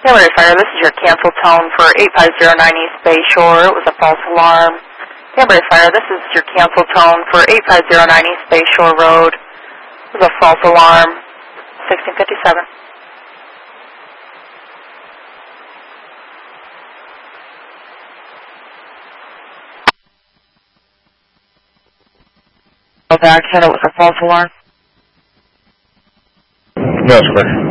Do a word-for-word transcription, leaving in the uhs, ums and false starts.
Hamburg Fire, this is your cancel tone for eight five zero nine East Bay Shore. It was a false alarm. Hamburg Fire, this is your cancel tone for eight five zero nine East Bay Shore Road. It was a false alarm. sixteen fifty-seven. Back said it was a false alarm? No, sir.